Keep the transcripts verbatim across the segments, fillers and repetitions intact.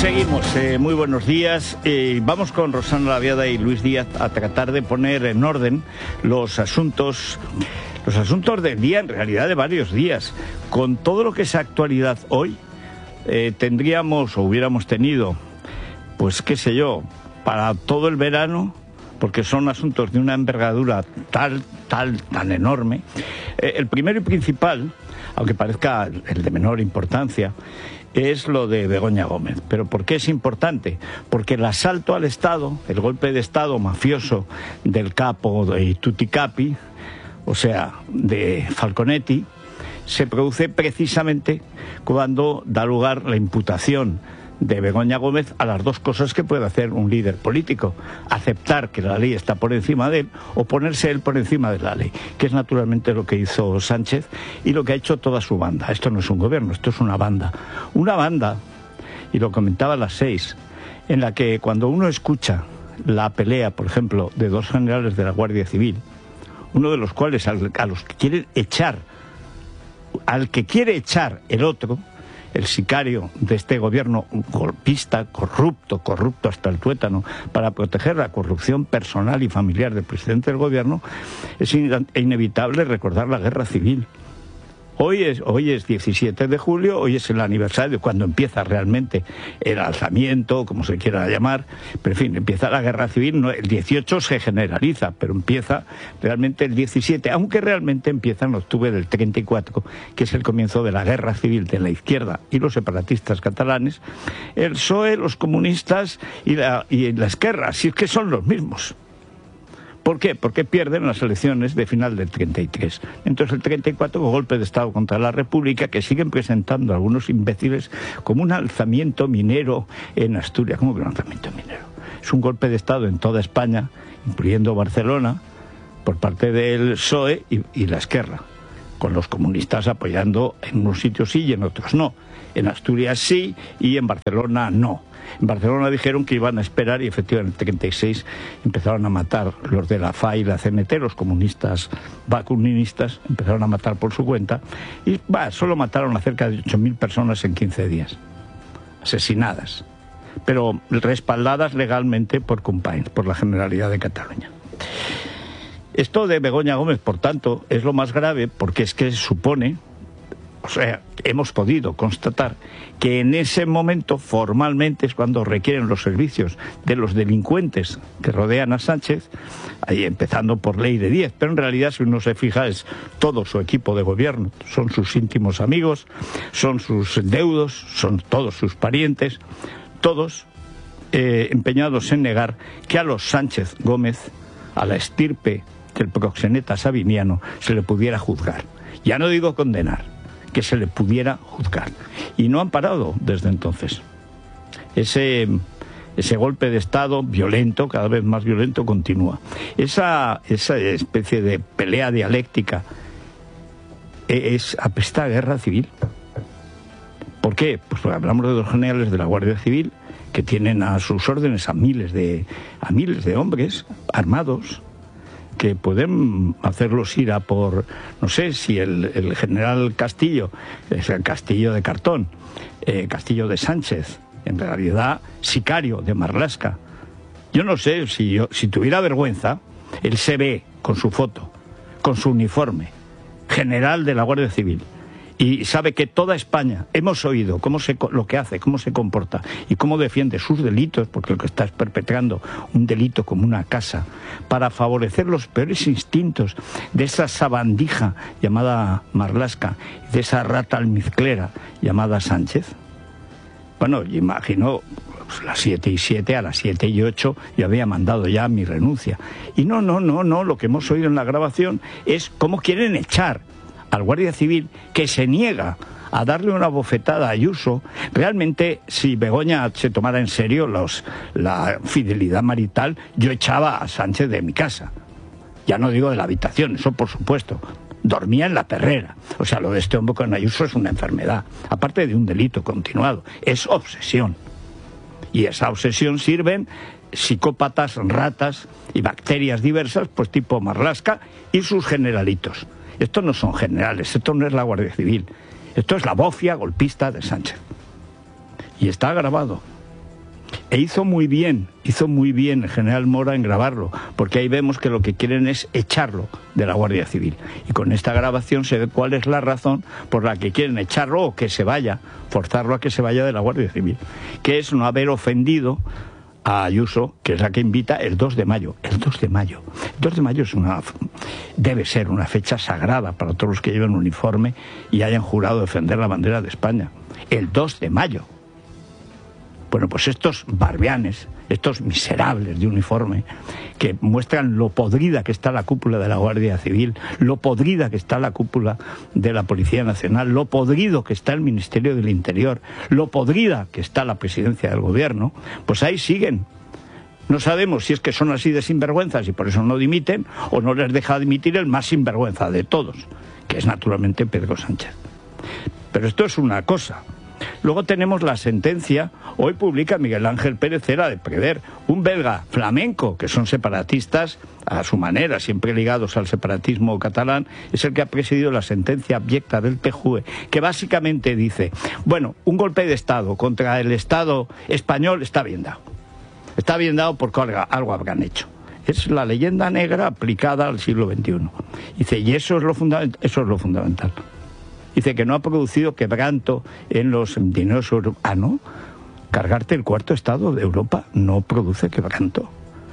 Seguimos, eh, muy buenos días. Eh, vamos con Rosana Laviada y Luis Díaz a tratar de poner en orden los asuntos, los asuntos del día, en realidad de varios días. Con todo lo que es actualidad hoy, eh, tendríamos o hubiéramos tenido, pues qué sé yo, para todo el verano, porque son asuntos de una envergadura tal, tal, tan enorme. Eh, el primero y principal, aunque parezca el de menor importancia, es lo de Begoña Gómez. ¿Pero por qué es importante? Porque el asalto al Estado, el golpe de Estado mafioso del capo de Tutti Capi, o sea, de Falconetti, se produce precisamente cuando da lugar la imputación de Begoña Gómez a las dos cosas que puede hacer un líder político: aceptar que la ley está por encima de él o ponerse él por encima de la ley, que es naturalmente lo que hizo Sánchez y lo que ha hecho toda su banda. Esto no es un gobierno, esto es una banda. Una banda, y lo comentaba a las seis, en la que cuando uno escucha la pelea, por ejemplo, de dos generales de la Guardia Civil, uno de los cuales a los que quieren echar, al que quiere echar el otro, el sicario de este gobierno golpista, corrupto, corrupto hasta el tuétano, para proteger la corrupción personal y familiar del presidente del gobierno, es in- inevitable recordar la guerra civil. Hoy es, hoy es diecisiete de julio, hoy es el aniversario, cuando empieza realmente el alzamiento, como se quiera llamar, pero en fin, empieza la guerra civil. No, el dieciocho se generaliza, pero empieza realmente el diecisiete, aunque realmente empieza en octubre del treinta y cuatro, que es el comienzo de la guerra civil de la izquierda y los separatistas catalanes, el P S O E, los comunistas y la, y la Esquerra, si es que son los mismos. ¿Por qué? Porque pierden las elecciones de final del treinta y tres. Entonces el treinta y cuatro, golpe de Estado contra la República, que siguen presentando algunos imbéciles como un alzamiento minero en Asturias. ¿Cómo que un alzamiento minero? Es un golpe de Estado en toda España, incluyendo Barcelona, por parte del P S O E y, y la Esquerra, con los comunistas apoyando en unos sitios sí y en otros no. En Asturias sí y en Barcelona no. En Barcelona dijeron que iban a esperar y efectivamente en el treinta y seis empezaron a matar los de la F A y la C N T, los comunistas vacunistas, empezaron a matar por su cuenta y bah, solo mataron a cerca de ocho mil personas en quince días, asesinadas, pero respaldadas legalmente por Companys, por la Generalidad de Cataluña. Esto de Begoña Gómez, por tanto, es lo más grave porque es que supone, o sea, hemos podido constatar que en ese momento formalmente es cuando requieren los servicios de los delincuentes que rodean a Sánchez, ahí empezando por Ley de diez, pero en realidad si uno se fija es todo su equipo de gobierno, son sus íntimos amigos, son sus deudos, son todos sus parientes, todos eh, empeñados en negar que a los Sánchez Gómez, a la estirpe del proxeneta sabiniano, se le pudiera juzgar. Ya no digo condenar, que se le pudiera juzgar. Y no han parado desde entonces. Ese, ese golpe de Estado violento, cada vez más violento, continúa. Esa, esa especie de pelea dialéctica es apesta a guerra civil. ¿Por qué? Pues porque hablamos de dos generales de la Guardia Civil que tienen a sus órdenes a miles de, a miles de hombres armados, que pueden hacerlos ir a por, no sé, si el, el general Castillo es el Castillo de cartón, eh, Castillo de Sánchez, en realidad sicario de Marlaska. Yo no sé, si, yo, si tuviera vergüenza, él se ve con su foto, con su uniforme, general de la Guardia Civil, y sabe que toda España hemos oído cómo se, lo que hace, cómo se comporta y cómo defiende sus delitos, porque lo que está es perpetrando un delito como una casa, para favorecer los peores instintos de esa sabandija llamada Marlaska, de esa rata almizclera llamada Sánchez. Bueno, yo imagino pues, las siete y siete, a las siete y ocho yo había mandado ya mi renuncia. Y no, no, no, no, lo que hemos oído en la grabación es cómo quieren echar al Guardia Civil, que se niega a darle una bofetada a Ayuso. Realmente, si Begoña se tomara en serio los, la fidelidad marital, yo echaba a Sánchez de mi casa. Ya no digo de la habitación, eso por supuesto. Dormía en la perrera. O sea, lo de este hombre con Ayuso es una enfermedad. Aparte de un delito continuado, es obsesión. Y esa obsesión sirven psicópatas, ratas y bacterias diversas, pues tipo Marlaska y sus generalitos. Estos no son generales, esto no es la Guardia Civil, esto es la bofia golpista de Sánchez. Y está grabado. E hizo muy bien, hizo muy bien el general Mora en grabarlo, porque ahí vemos que lo que quieren es echarlo de la Guardia Civil. Y con esta grabación se ve cuál es la razón por la que quieren echarlo o que se vaya, forzarlo a que se vaya de la Guardia Civil, que es no haber ofendido a Ayuso, que es la que invita el dos de mayo. El dos de mayo. El dos de mayo es una, debe ser una fecha sagrada para todos los que lleven uniforme y hayan jurado defender la bandera de España. El dos de mayo. Bueno, pues estos barbianes, estos miserables de uniforme, que muestran lo podrida que está la cúpula de la Guardia Civil, lo podrida que está la cúpula de la Policía Nacional, lo podrido que está el Ministerio del Interior, lo podrida que está la Presidencia del Gobierno, pues ahí siguen. No sabemos si es que son así de sinvergüenzas y por eso no dimiten, o no les deja dimitir el más sinvergüenza de todos, que es naturalmente Pedro Sánchez. Pero esto es una cosa. Luego tenemos la sentencia, hoy publica Miguel Ángel Pérez Cera de Prever, un belga flamenco, que son separatistas a su manera, siempre ligados al separatismo catalán, es el que ha presidido la sentencia abyecta del T J U E, que básicamente dice, bueno, un golpe de Estado contra el Estado español está bien dado. Está bien dado porque algo habrán hecho. Es la leyenda negra aplicada al siglo veintiuno. Dice, y eso es lo fundamental. Eso es lo fundamental. Dice que no ha producido quebranto en los dineros europeos. Ah, ¿no? Cargarte el cuarto estado de Europa no produce quebranto.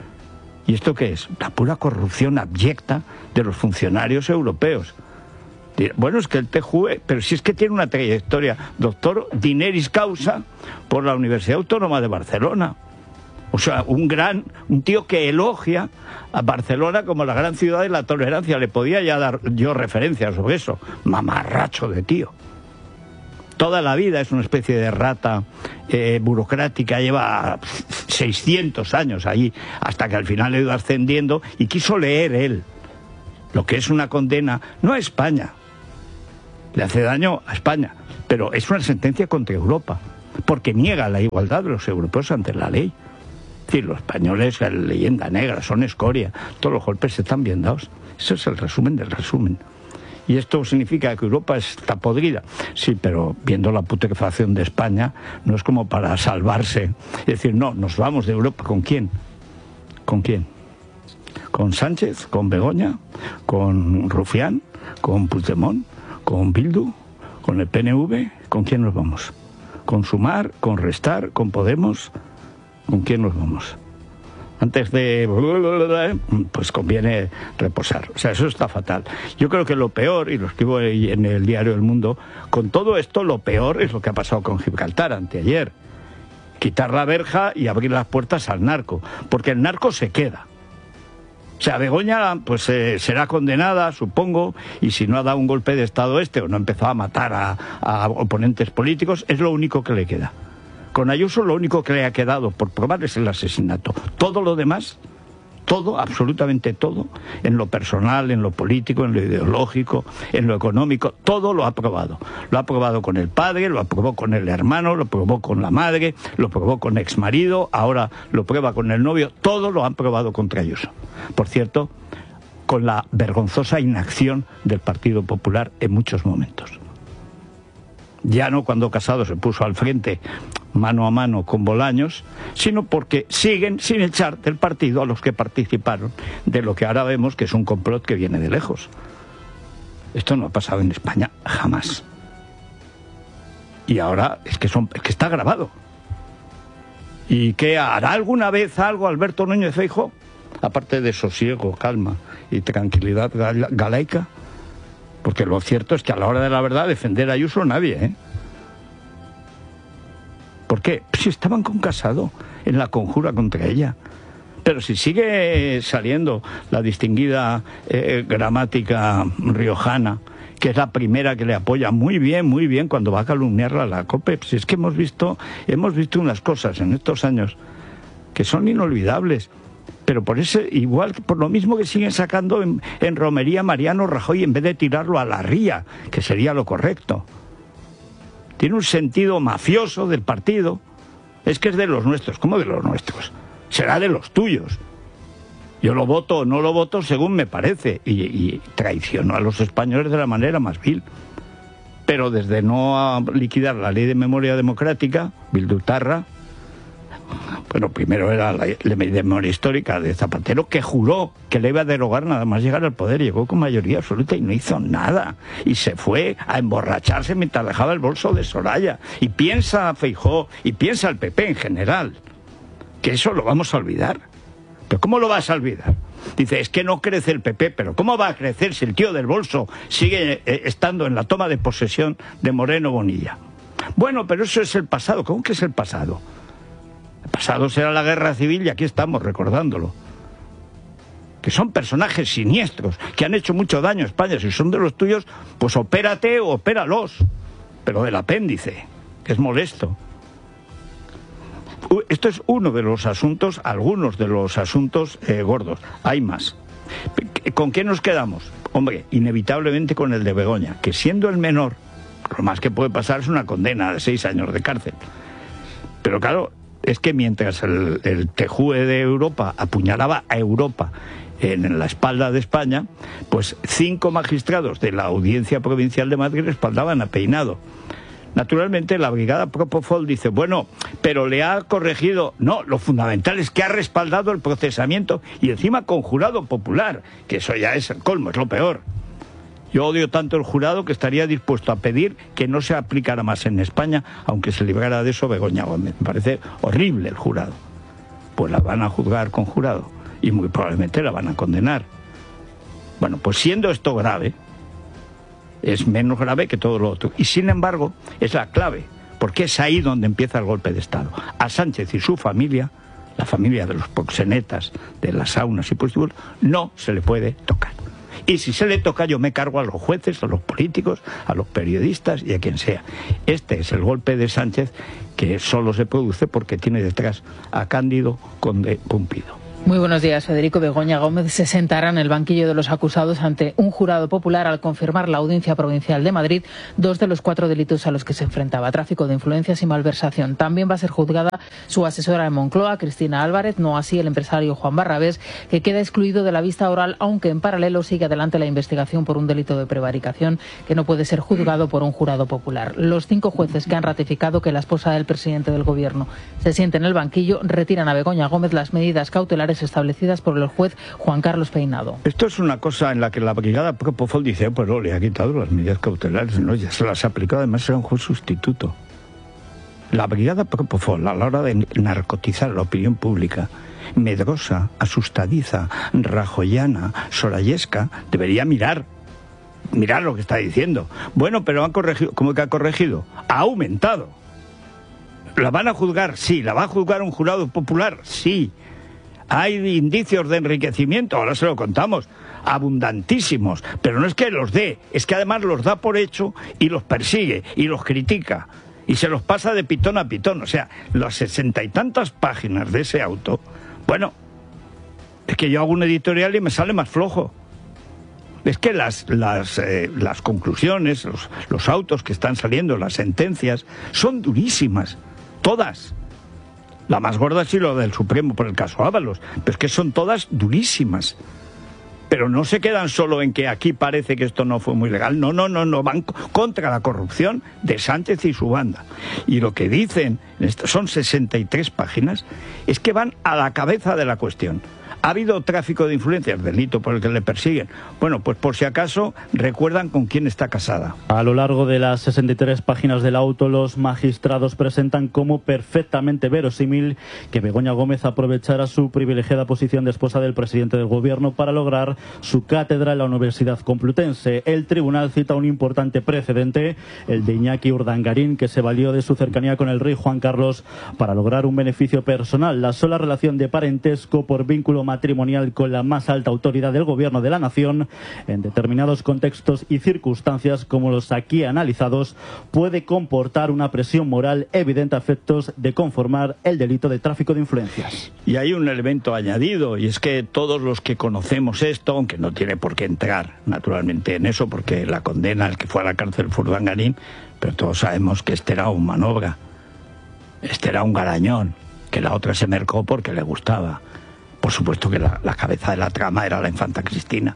¿Y esto qué es? La pura corrupción abyecta de los funcionarios europeos. Bueno, es que el T J U E, pero si es que tiene una trayectoria, doctor Dineris Causa por la Universidad Autónoma de Barcelona. O sea, un gran, un tío que elogia a Barcelona como la gran ciudad de la tolerancia. Le podía ya dar yo referencias sobre eso. Mamarracho de tío. Toda la vida es una especie de rata eh, burocrática, lleva seiscientos años ahí, hasta que al final ha ido ascendiendo y quiso leer él lo que es una condena, no a España, le hace daño a España, pero es una sentencia contra Europa, porque niega la igualdad de los europeos ante la ley. Es decir, los españoles, la leyenda negra, son escoria, todos los golpes están bien dados. Eso es el resumen del resumen. ¿Y esto significa que Europa está podrida? Sí, pero viendo la putrefacción de España, no es como para salvarse. Es decir, no, nos vamos de Europa. ¿Con quién? ¿Con quién? ¿Con Sánchez? ¿Con Begoña? ¿Con Rufián? ¿Con Puigdemont? ¿Con Bildu? ¿Con el P N V? ¿Con quién nos vamos? ¿Con Sumar? ¿Con Restar? ¿Con Podemos? ¿Con quién nos vamos? Antes de... pues conviene reposar. O sea, eso está fatal. Yo creo que lo peor, y lo escribo en el diario El Mundo, con todo esto lo peor es lo que ha pasado con Gibraltar anteayer. Quitar la verja y abrir las puertas al narco. Porque el narco se queda. O sea, Begoña pues eh, será condenada, supongo, y si no ha dado un golpe de Estado este o no ha empezado a matar a, a oponentes políticos, es lo único que le queda. Con Ayuso lo único que le ha quedado por probar es el asesinato. Todo lo demás, todo, absolutamente todo, en lo personal, en lo político, en lo ideológico, en lo económico, todo lo ha probado. Lo ha probado con el padre, lo probó con el hermano, lo probó con la madre, lo probó con exmarido, ahora lo prueba con el novio, todo lo han probado contra Ayuso. Por cierto, con la vergonzosa inacción del Partido Popular en muchos momentos. Ya no cuando Casado se puso al frente mano a mano con Bolaños, sino porque siguen sin echar del partido a los que participaron de lo que ahora vemos que es un complot que viene de lejos. Esto no ha pasado en España jamás. Y ahora es que, son, es que está grabado. ¿Y qué hará alguna vez algo Alberto Núñez Feijóo? Aparte de sosiego, calma y tranquilidad galaica. Porque lo cierto es que a la hora de la verdad defender a Ayuso nadie, ¿eh? ¿Por qué? Si estaban con Casado en la conjura contra ella. Pero si sigue saliendo la distinguida eh, gramática riojana, que es la primera que le apoya muy bien, muy bien cuando va a calumniarla a la COPE. Si es que hemos visto, hemos visto unas cosas en estos años que son inolvidables. Pero por ese, igual, por lo mismo que siguen sacando en, en romería Mariano Rajoy en vez de tirarlo a la ría, que sería lo correcto. Tiene un sentido mafioso del partido. Es que es de los nuestros. ¿Cómo de los nuestros? Será de los tuyos. Yo lo voto o no lo voto según me parece. Y, y traiciono a los españoles de la manera más vil. Pero desde no liquidar la ley de memoria democrática, bildutarra, Bueno, primero era la, la memoria histórica de Zapatero, que juró que le iba a derogar nada más llegar al poder. Llegó con mayoría absoluta y no hizo nada. Y se fue a emborracharse mientras dejaba el bolso de Soraya. Y piensa Feijóo, y piensa el P P en general, que eso lo vamos a olvidar. ¿Pero cómo lo vas a olvidar? Dice, es que no crece el P P, pero ¿cómo va a crecer si el tío del bolso sigue eh, estando en la toma de posesión de Moreno Bonilla? Bueno, pero eso es el pasado. ¿Cómo que es el pasado? El pasado será la guerra civil y aquí estamos recordándolo. Que son personajes siniestros, que han hecho mucho daño a España. Si son de los tuyos, pues opérate o opéralos. Pero del apéndice, que es molesto. Esto es uno de los asuntos, algunos de los asuntos eh, gordos. Hay más. ¿Con qué nos quedamos? Hombre, inevitablemente con el de Begoña, que siendo el menor, lo más que puede pasar es una condena de seis años de cárcel. Pero claro, es que mientras el, el Tejue de Europa apuñalaba a Europa en la espalda de España, pues cinco magistrados de la Audiencia Provincial de Madrid respaldaban a Peinado. Naturalmente la brigada Propofol dice, bueno, pero le ha corregido. No, lo fundamental es que ha respaldado el procesamiento y encima con jurado popular, que eso ya es el colmo, es lo peor. Yo odio tanto el jurado que estaría dispuesto a pedir que no se aplicara más en España, aunque se librara de eso Begoña Gómez. Me parece horrible el jurado. Pues la van a juzgar con jurado y muy probablemente la van a condenar. Bueno, pues siendo esto grave, es menos grave que todo lo otro. Y sin embargo, es la clave, porque es ahí donde empieza el golpe de Estado. A Sánchez y su familia, la familia de los proxenetas, de las saunas y prostíbulos, no se le puede tocar. Y si se le toca, yo me cargo a los jueces, a los políticos, a los periodistas y a quien sea. Este es el golpe de Sánchez, que solo se produce porque tiene detrás a Cándido Conde Pumpido. Muy buenos días. Federico Begoña Gómez se sentará en el banquillo de los acusados ante un jurado popular al confirmar la Audiencia Provincial de Madrid dos de los cuatro delitos a los que se enfrentaba: tráfico de influencias y malversación. También va a ser juzgada su asesora en Moncloa, Cristina Álvarez, no así el empresario Juan Barrabés, que queda excluido de la vista oral, aunque en paralelo sigue adelante la investigación por un delito de prevaricación que no puede ser juzgado por un jurado popular. Los cinco jueces que han ratificado que la esposa del presidente del Gobierno se siente en el banquillo retiran a Begoña Gómez las medidas cautelares establecidas por el juez Juan Carlos Peinado. Esto es una cosa en la que la brigada Propofol dice, pues no, le ha quitado las medidas cautelares, no, ya se las ha aplicado, además era un juez sustituto. La brigada Propofol, a la hora de narcotizar la opinión pública, medrosa, asustadiza, rajoyana, sorayesca, debería mirar, mirar lo que está diciendo. Bueno, pero han corregido, ¿cómo que ha corregido? Ha aumentado. ¿La van a juzgar? Sí. ¿La va a juzgar un jurado popular? Sí. Hay indicios de enriquecimiento, ahora se lo contamos, abundantísimos, pero no es que los dé, es que además los da por hecho y los persigue y los critica y se los pasa de pitón a pitón. O sea, las sesenta y tantas páginas de ese auto, bueno, es que yo hago un editorial y me sale más flojo. Es que las, las, eh, las conclusiones, los, los autos que están saliendo, las sentencias, son durísimas, todas. La más gorda sí lo del Supremo por el caso Ábalos, pero es que son todas durísimas. Pero no se quedan solo en que aquí parece que esto no fue muy legal. No, no, no, no, van contra la corrupción de Sánchez y su banda. Y lo que dicen, son sesenta y tres páginas, es que van a la cabeza de la cuestión. ¿Ha habido tráfico de influencias, delito por el que le persiguen? Bueno, pues por si acaso recuerdan con quién está casada. A lo largo de las sesenta y tres páginas del auto, los magistrados presentan como perfectamente verosímil que Begoña Gómez aprovechara su privilegiada posición de esposa del presidente del Gobierno para lograr su cátedra en la Universidad Complutense. El tribunal cita un importante precedente, el de Iñaki Urdangarín, que se valió de su cercanía con el rey Juan Carlos para lograr un beneficio personal. La sola relación de parentesco por vínculo matrimonial con la más alta autoridad del Gobierno de la Nación, en determinados contextos y circunstancias como los aquí analizados, puede comportar una presión moral evidente a efectos de conformar el delito de tráfico de influencias. Y hay un elemento añadido, y es que todos los que conocemos esto, aunque no tiene por qué entrar naturalmente en eso, porque la condena al que fue a la cárcel fue Urdangarín, pero todos sabemos que este era un manobra, este era un garañón, que la otra se mercó porque le gustaba. Por supuesto que la, la cabeza de la trama era la infanta Cristina,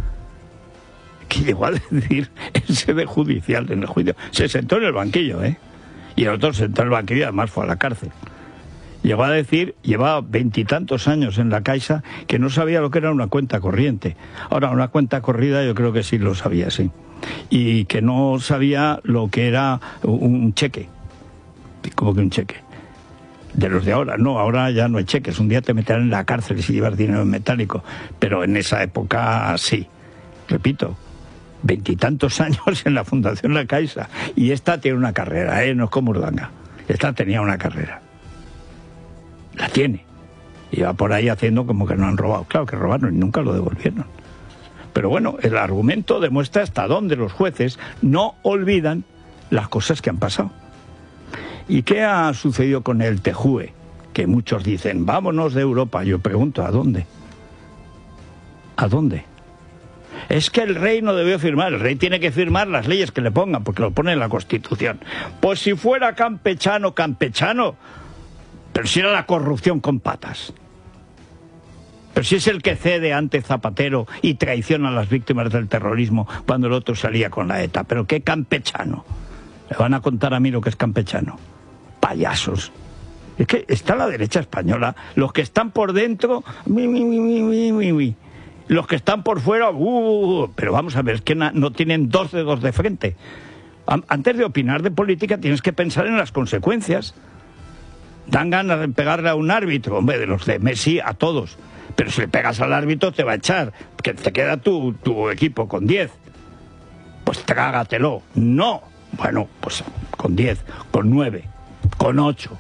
que llegó a decir en sede judicial, en el juicio, se sentó en el banquillo, ¿eh? Y el otro se sentó en el banquillo y además fue a la cárcel. Llegó a decir, llevaba veintitantos años en la Caixa, que no sabía lo que era una cuenta corriente. Ahora, una cuenta corrida yo creo que sí lo sabía, sí. Y que no sabía lo que era un cheque. ¿Cómo que un cheque? De los de ahora. No, ahora ya no hay cheques. Un día te meterán en la cárcel si llevas dinero en metálico. Pero en esa época sí. Repito, veintitantos años en la Fundación La Caixa. Y esta tiene una carrera, ¿eh? No es como Urdangar. Esta tenía una carrera. La tiene. Y va por ahí haciendo como que no han robado. Claro que robaron y nunca lo devolvieron. Pero bueno, el argumento demuestra hasta dónde los jueces no olvidan las cosas que han pasado. ¿Y qué ha sucedido con el T J U E? Que muchos dicen, vámonos de Europa. Yo pregunto, ¿a dónde? ¿A dónde? Es que el rey no debió firmar. El rey tiene que firmar las leyes que le pongan, porque lo pone en la Constitución. Pues si fuera campechano, campechano... Pero si era la corrupción con patas. Pero si es el que cede ante Zapatero y traiciona a las víctimas del terrorismo cuando el otro salía con la ETA. Pero qué campechano. Me van a contar a mí lo que es campechano. Payasos. Es que está la derecha española. Los que están por dentro... Mi, mi, mi, mi, mi, mi. Los que están por fuera... Uh, pero vamos a ver, es que no tienen dos dedos de frente. Antes de opinar de política tienes que pensar en las consecuencias. Dan ganas de pegarle a un árbitro, hombre, de los de Messi a todos. Pero si le pegas al árbitro te va a echar, que te queda tu, tu equipo con diez. Pues trágatelo. No. Bueno, pues con diez, con nueve, con ocho.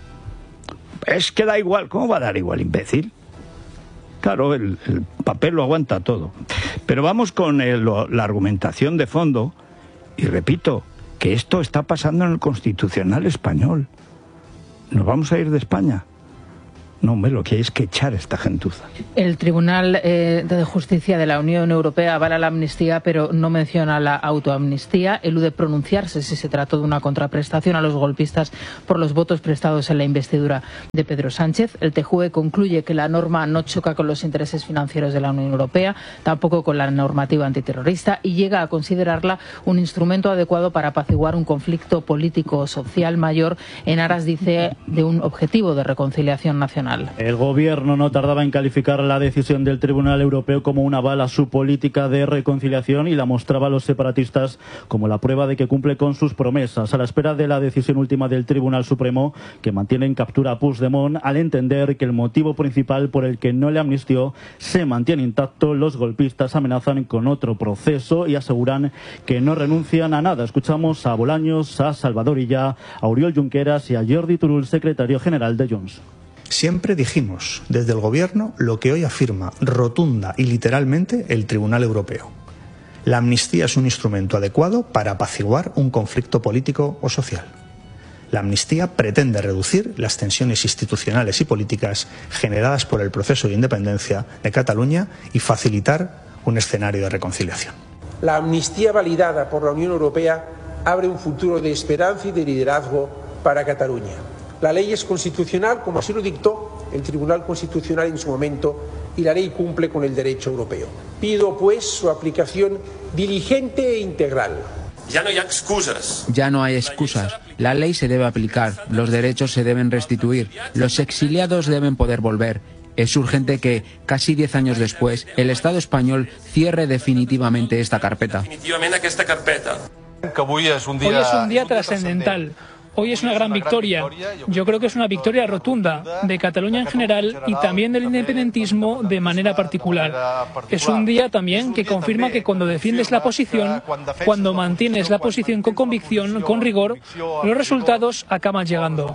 Es que da igual. ¿Cómo va a dar igual, imbécil? Claro, el, el papel lo aguanta todo. Pero vamos con el, la argumentación de fondo. Y repito, que esto está pasando en el Constitucional español. ¿Nos vamos a ir de España? No, hombre, lo que hay es que echar a esta gentuza. El Tribunal eh, de Justicia de la Unión Europea avala la amnistía, pero no menciona la autoamnistía. Elude pronunciarse si se trató de una contraprestación a los golpistas por los votos prestados en la investidura de Pedro Sánchez. El T J U E concluye que la norma no choca con los intereses financieros de la Unión Europea, tampoco con la normativa antiterrorista, y llega a considerarla un instrumento adecuado para apaciguar un conflicto político o social mayor en aras, dice, de un objetivo de reconciliación nacional. El gobierno no tardaba en calificar la decisión del Tribunal Europeo como un aval a su política de reconciliación y la mostraba a los separatistas como la prueba de que cumple con sus promesas, a la espera de la decisión última del Tribunal Supremo, que mantiene en captura a Puigdemont al entender que el motivo principal por el que no le amnistió se mantiene intacto. Los golpistas amenazan con otro proceso y aseguran que no renuncian a nada. Escuchamos a Bolaños, a Salvador Illa, a Oriol Junqueras y a Jordi Turull, secretario general de Junts. Siempre dijimos desde el Gobierno lo que hoy afirma rotunda y literalmente el Tribunal Europeo. La amnistía es un instrumento adecuado para apaciguar un conflicto político o social. La amnistía pretende reducir las tensiones institucionales y políticas generadas por el proceso de independencia de Cataluña y facilitar un escenario de reconciliación. La amnistía validada por la Unión Europea abre un futuro de esperanza y de liderazgo para Cataluña. La ley es constitucional, como así lo dictó el Tribunal Constitucional en su momento, y la ley cumple con el derecho europeo. Pido, pues, su aplicación diligente e integral. Ya no hay excusas. Ya no hay excusas. La ley se debe aplicar, los derechos se deben restituir, los exiliados deben poder volver. Es urgente que, casi diez años después, el Estado español cierre definitivamente esta carpeta. Definitivamente esta carpeta. Hoy es un día, Hoy es un día trascendental. Hoy es una gran victoria. Yo creo que es una victoria rotunda de Cataluña en general y también del independentismo de manera particular. Es un día también que confirma que cuando defiendes la posición, cuando mantienes la posición con convicción, con rigor, los resultados acaban llegando.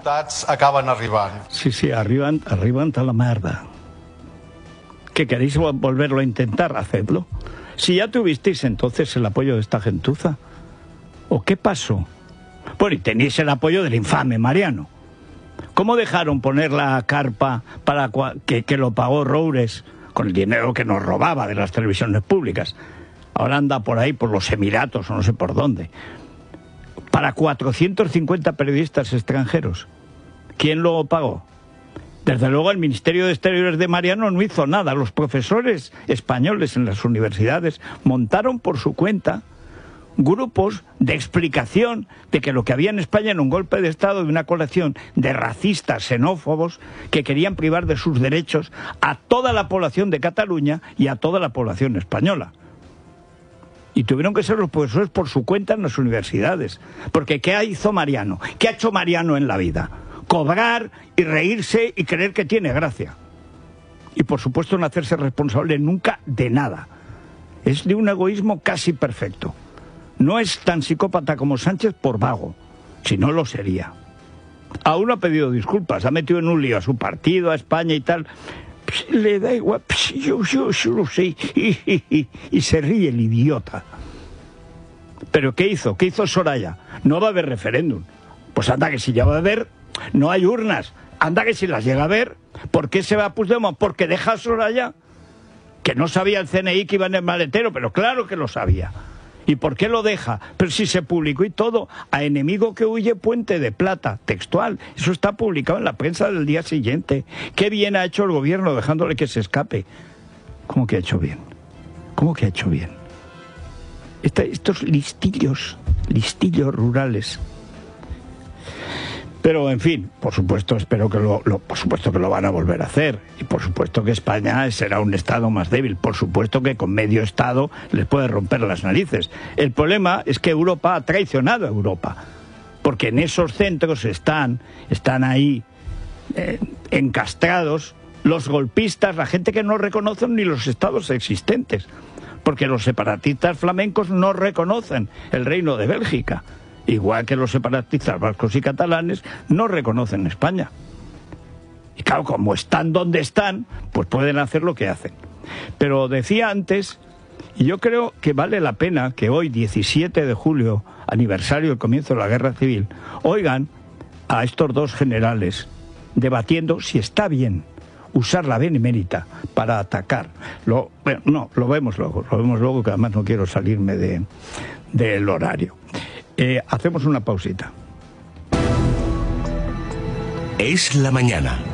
Sí, sí, arriban, arriban a la merda. ¿Que queréis volverlo a intentar? Hacedlo. Si ya tuvisteis entonces el apoyo de esta gentuza. ¿O qué pasó? Bueno, y tenéis el apoyo del infame Mariano. ¿Cómo dejaron poner la carpa para que, que lo pagó Roures con el dinero que nos robaba de las televisiones públicas? Ahora anda por ahí, por los Emiratos o no sé por dónde. Para cuatrocientos cincuenta periodistas extranjeros. ¿Quién lo pagó? Desde luego el Ministerio de Exteriores de Mariano no hizo nada. Los profesores españoles en las universidades montaron por su cuenta grupos de explicación de que lo que había en España era un golpe de Estado de una colección de racistas, xenófobos, que querían privar de sus derechos a toda la población de Cataluña y a toda la población española. Y tuvieron que ser los profesores por su cuenta en las universidades. Porque ¿qué hizo Mariano? ¿Qué ha hecho Mariano en la vida? Cobrar y reírse y creer que tiene gracia. Y por supuesto no hacerse responsable nunca de nada. Es de un egoísmo casi perfecto. No es tan psicópata como Sánchez por vago, si no lo sería. Aún no ha pedido disculpas, ha metido en un lío a su partido, a España y tal. Pues, le da igual, pues, yo, yo, yo lo sé, y, y, y, y se ríe el idiota. ¿Pero qué hizo? ¿Qué hizo Soraya? No va a haber referéndum. Pues anda que si ya va a haber, no hay urnas. Anda que si las llega a ver, ¿por qué se va a Puigdemont? Porque deja a Soraya, que no sabía el C N I que iba en el maletero, pero claro que lo sabía. ¿Y por qué lo deja? Pero si se publicó y todo, a enemigo que huye puente de plata, textual. Eso está publicado en la prensa del día siguiente. Qué bien ha hecho el gobierno dejándole que se escape. ¿Cómo que ha hecho bien? ¿Cómo que ha hecho bien? Esta, estos listillos, listillos rurales. Pero, en fin, por supuesto, espero que lo, lo, por supuesto que lo van a volver a hacer. Y por supuesto que España será un Estado más débil. Por supuesto que con medio Estado les puede romper las narices. El problema es que Europa ha traicionado a Europa. Porque en esos centros están, están ahí eh, encastrados los golpistas, la gente que no reconocen ni los estados existentes. Porque los separatistas flamencos no reconocen el reino de Bélgica. Igual que los separatistas vascos y catalanes no reconocen España. Y claro, como están donde están, pues pueden hacer lo que hacen. Pero decía antes, y yo creo que vale la pena que hoy, diecisiete de julio, aniversario del comienzo de la Guerra Civil, oigan a estos dos generales debatiendo si está bien usar la benemérita para atacar. Lo, bueno, no, lo vemos luego, lo vemos luego, que además no quiero salirme de, del horario. Eh, hacemos una pausita. Es la mañana.